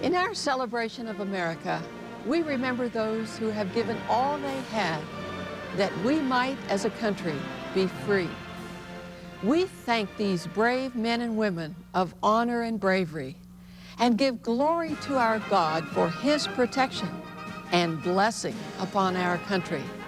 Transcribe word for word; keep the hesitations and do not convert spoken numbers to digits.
In our celebration of America, we remember those who have given all they had that we might, as a country, be free. We thank these brave men and women of honor and bravery and give glory to our God for His protection and blessing upon our country.